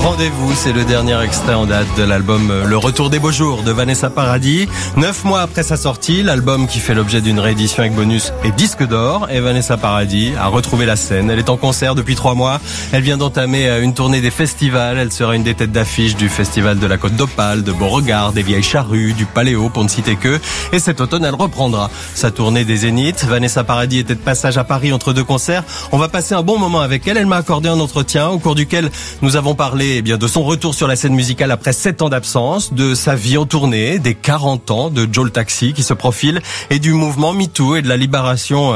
Rendez-vous, c'est le dernier extrait en date de l'album Le Retour des Beaux Jours de Vanessa Paradis. 9 mois après sa sortie, l'album qui fait l'objet d'une réédition avec bonus est disque d'or et Vanessa Paradis a retrouvé la scène. Elle est en concert depuis 3 mois. Elle vient d'entamer une tournée des festivals. Elle sera une des têtes d'affiche du festival de la Côte d'Opale, de Beauregard, des Vieilles Charrues, du Paléo pour ne citer que. Et cet automne, elle reprendra sa tournée des Zéniths. Vanessa Paradis était de passage à Paris entre 2 concerts. On va passer un bon moment avec elle. Elle m'a accordé un entretien au cours duquel nous avons parlé de son retour sur la scène musicale après 7 ans d'absence, de sa vie en tournée, des 40 ans de Joe le Taxi qui se profile et du mouvement MeToo et de la libération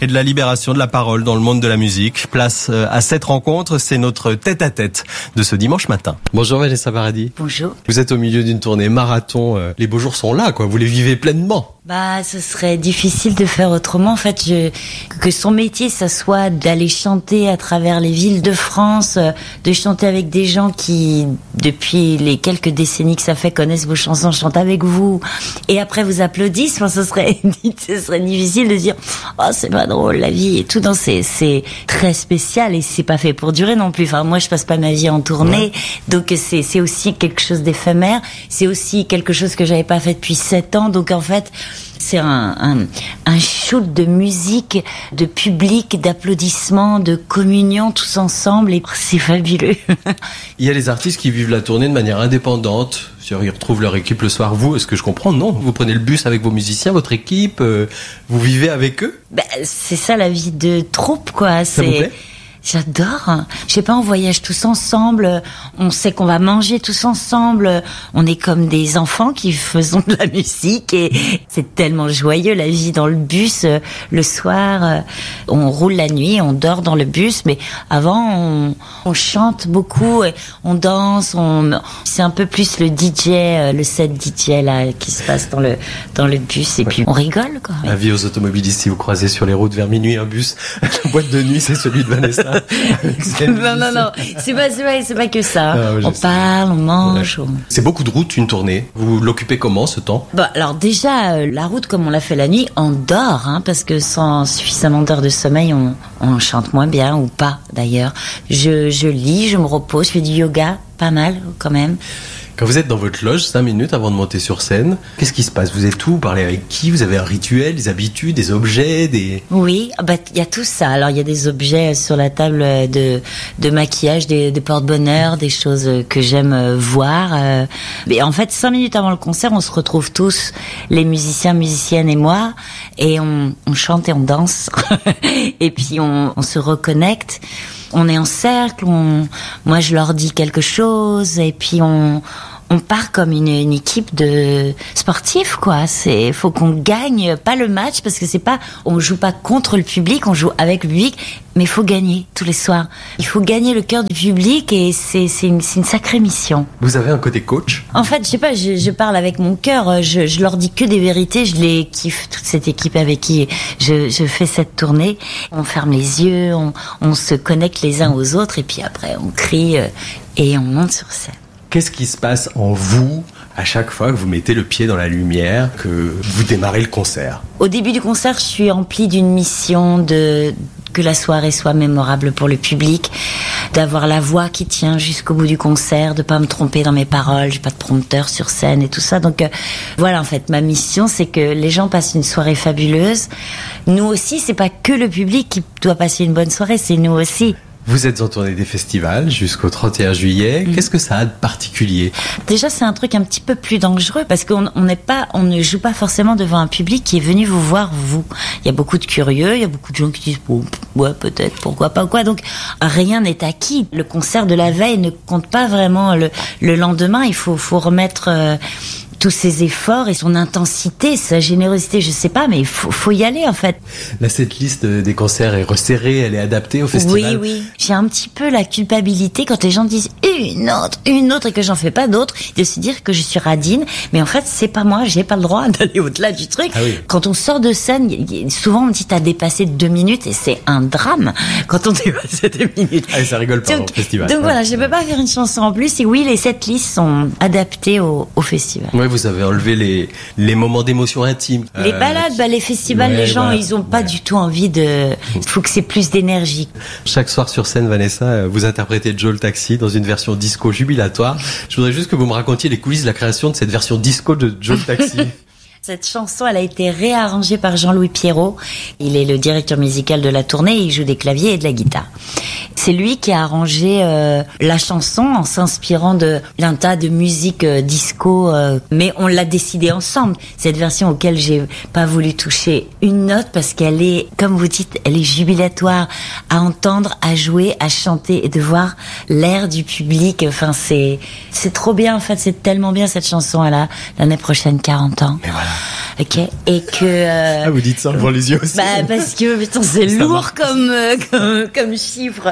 de la parole dans le monde de la musique. Place à cette rencontre, c'est notre tête-à-tête de ce dimanche matin. Bonjour Vanessa Paradis. Bonjour. Vous êtes au milieu d'une tournée marathon, les beaux jours sont là, quoi. Vous les vivez pleinement. Ce serait difficile de faire autrement. En fait, que son métier, ça soit d'aller chanter à travers les villes de France, de chanter avec des gens qui, depuis les quelques décennies que ça fait, connaissent vos chansons, chantent avec vous, et après vous applaudissent. Ce serait difficile de dire, oh, c'est pas drôle, la vie et tout. Non, c'est très spécial et c'est pas fait pour durer non plus. Enfin, moi, je passe pas ma vie en tournée, donc c'est aussi quelque chose d'éphémère. C'est aussi quelque chose que j'avais pas fait depuis 7 ans. Donc en fait, c'est un shoot de musique, de public, d'applaudissements, de communion, tous ensemble, et c'est fabuleux. Il y a les artistes qui vivent la tournée de manière indépendante. Ils retrouvent leur équipe le soir. Vous, est-ce que je comprends? Non, vous prenez le bus avec vos musiciens, votre équipe, vous vivez avec eux? C'est ça la vie de troupe, quoi. Ça vous plaît? J'adore. Je sais pas, on voyage tous ensemble, on sait qu'on va manger tous ensemble, on est comme des enfants qui faisons de la musique et c'est tellement joyeux la vie dans le bus. Le soir, on roule la nuit, on dort dans le bus, mais avant on chante beaucoup, on danse, c'est un peu plus le DJ, le set DJ là qui se passe dans le bus et puis on rigole, quoi. Avis aux automobilistes, si vous croisez sur les routes vers minuit un bus, la boîte de nuit c'est celui de Vanessa. Non, c'est pas que ça. On parle, on mange. Ouais. C'est beaucoup de route, une tournée. Vous l'occupez comment, ce temps? Alors déjà, la route, comme on l'a fait la nuit, on dort, parce que sans suffisamment d'heures de sommeil, on chante moins bien, ou pas d'ailleurs. Je lis, je me repose, je fais du yoga, pas mal quand même. Quand vous êtes dans votre loge, 5 minutes avant de monter sur scène, qu'est-ce qui se passe? Vous êtes où? Vous parlez avec qui? Vous avez un rituel, des habitudes, des objets, Oui, il y a tout ça. Alors, il y a des objets sur la table de maquillage, des porte-bonheur, des choses que j'aime voir. Mais en fait, 5 minutes avant le concert, on se retrouve tous, les musiciens, musiciennes et moi, et on chante et on danse. Et puis, on se reconnecte. On est en cercle, moi je leur dis quelque chose et puis on part comme une équipe de sportifs, quoi. Faut qu'on gagne, pas le match, parce que on joue pas contre le public, on joue avec le public, mais il faut gagner tous les soirs. Il faut gagner le cœur du public et c'est une sacrée mission. Vous avez un côté coach? En fait, je sais pas, je parle avec mon cœur, je leur dis que des vérités, je les kiffe, toute cette équipe avec qui je fais cette tournée. On ferme les yeux, on se connecte les uns aux autres et puis après on crie et on monte sur scène. Qu'est-ce qui se passe en vous à chaque fois que vous mettez le pied dans la lumière, que vous démarrez le concert? Au début du concert, je suis emplie d'une mission que la soirée soit mémorable pour le public, d'avoir la voix qui tient jusqu'au bout du concert, de pas me tromper dans mes paroles, j'ai pas de prompteur sur scène et tout ça. Donc voilà, en fait, ma mission, c'est que les gens passent une soirée fabuleuse. Nous aussi, c'est pas que le public qui doit passer une bonne soirée, c'est nous aussi. Vous êtes en tournée des festivals jusqu'au 31 juillet. Qu'est-ce que ça a de particulier? Déjà, c'est un truc un petit peu plus dangereux parce qu'on ne joue pas forcément devant un public qui est venu vous voir, vous. Il y a beaucoup de curieux, il y a beaucoup de gens qui disent, bon, ouais, peut-être, pourquoi pas, quoi. Donc, rien n'est acquis. Le concert de la veille ne compte pas vraiment le lendemain. Il faut remettre, tous ses efforts et son intensité, sa générosité, je sais pas, mais il faut y aller en fait. Là, cette liste des concerts est resserrée, elle est adaptée au festival. Oui. J'ai un petit peu la culpabilité quand les gens disent une autre et que j'en fais pas d'autres, de se dire que je suis radine, mais en fait c'est pas moi, j'ai pas le droit d'aller au-delà du truc. Ah oui. Quand on sort de scène, souvent on me dit t'as dépassé 2 minutes et c'est un drame quand on dépasse 2 minutes. Ah, ça rigole pas au festival. Donc voilà, je peux pas faire une chanson en plus et oui, les setlists sont adaptées au festival. Ouais, vous avez enlevé les moments d'émotion intime. Les balades, les festivals, ouais, les gens, voilà. ils ont pas du tout envie de... Il faut que c'est plus d'énergie. Chaque soir sur scène, Vanessa, vous interprétez Joe le Taxi dans une version disco jubilatoire. Je voudrais juste que vous me racontiez les coulisses de la création de cette version disco de Joe le Taxi. Cette chanson, elle a été réarrangée par Jean-Louis Pierrot. Il est le directeur musical de la tournée, il joue des claviers et de la guitare. C'est lui qui a arrangé la chanson en s'inspirant d'un tas de musique disco, mais on l'a décidé ensemble. Cette version auquel j'ai pas voulu toucher une note parce qu'elle est, comme vous dites, elle est jubilatoire à entendre, à jouer, à chanter et de voir l'air du public. Enfin, c'est trop bien. En fait, c'est tellement bien cette chanson. Elle a l'année prochaine 40 ans. Et voilà. Ok, et que vous dites ça devant les yeux aussi. Parce que putain, c'est lourd comme chiffre,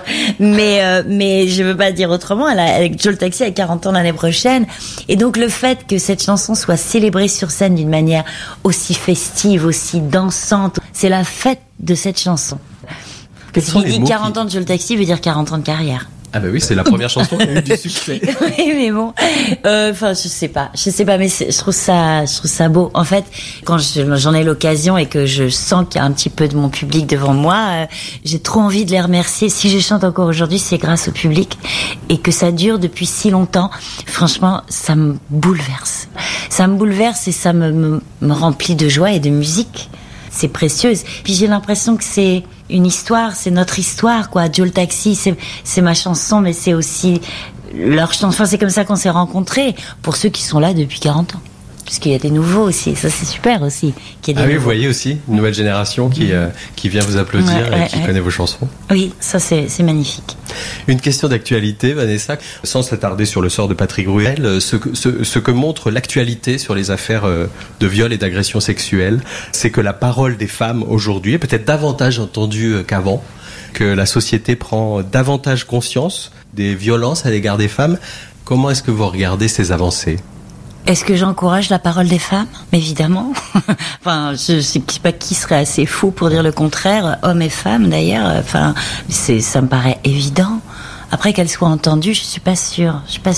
mais je veux pas dire autrement. Avec Joe le Taxi a 40 ans l'année prochaine, et donc le fait que cette chanson soit célébrée sur scène d'une manière aussi festive, aussi dansante, c'est la fête de cette chanson. Quels sont les mots 40 ans de Joe le Taxi veut dire 40 ans de carrière. Ah bah oui, c'est la première chanson qui a eu du succès. Oui, mais bon, enfin, je sais pas, mais je trouve ça beau. En fait, quand j'en ai l'occasion et que je sens qu'il y a un petit peu de mon public devant moi, j'ai trop envie de les remercier. Si je chante encore aujourd'hui, c'est grâce au public, et que ça dure depuis si longtemps. Franchement, ça me bouleverse. Ça me bouleverse et ça me remplit de joie et de musique. C'est précieuse. Puis j'ai l'impression que c'est une histoire, c'est notre histoire, quoi. Joe le Taxi, c'est ma chanson, mais c'est aussi leur chanson. Enfin, c'est comme ça qu'on s'est rencontrés, pour ceux qui sont là depuis 40 ans. Parce qu'il y a des nouveaux aussi, ça c'est super aussi. Qu'il y ait des oui, nouveaux. vous voyez aussi, une nouvelle génération qui vient vous applaudir et qui connaît vos chansons. Oui, ça c'est magnifique. Une question d'actualité, Vanessa, sans s'attarder sur le sort de Patrick Bruel, ce que montre l'actualité sur les affaires de viol et d'agression sexuelle, c'est que la parole des femmes aujourd'hui est peut-être davantage entendue qu'avant, que la société prend davantage conscience des violences à l'égard des femmes. Comment est-ce que vous regardez ces avancées ? Est-ce que j'encourage la parole des femmes ? Évidemment. Enfin, je sais pas qui serait assez fou pour dire le contraire, hommes et femmes d'ailleurs. Enfin, ça me paraît évident. Après, qu'elles soient entendues, je suis pas sûre.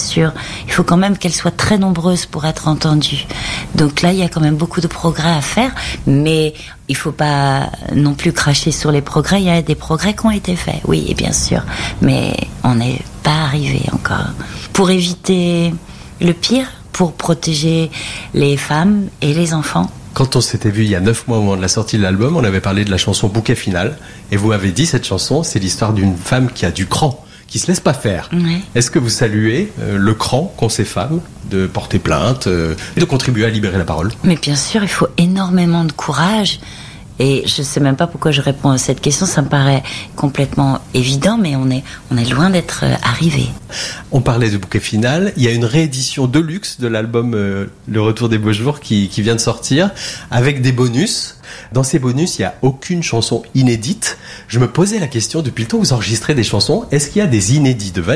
Il faut quand même qu'elles soient très nombreuses pour être entendues. Donc là, il y a quand même beaucoup de progrès à faire, mais il faut pas non plus cracher sur les progrès. Il y a des progrès qui ont été faits, oui, et bien sûr, mais on n'est pas arrivé encore. Pour éviter le pire, pour protéger les femmes et les enfants. Quand on s'était vu il y a 9 mois au moment de la sortie de l'album, on avait parlé de la chanson Bouquet Final, et vous m'avez dit, cette chanson, c'est l'histoire d'une femme qui a du cran, qui se laisse pas faire. Ouais. Est-ce que vous saluez le cran qu'ont ces femmes de porter plainte, et de contribuer à libérer la parole ? Mais bien sûr, il faut énormément de courage. Et je sais même pas pourquoi je réponds à cette question, ça me paraît complètement évident, mais on est loin d'être arrivé. On parlait de Bouquet Final, il y a une réédition de luxe de l'album Le Retour des Beaux Jours qui vient de sortir, avec des bonus. Dans ces bonus, il n'y a aucune chanson inédite. Je me posais la question, depuis le temps où vous enregistrez des chansons, est-ce qu'il y a des inédits de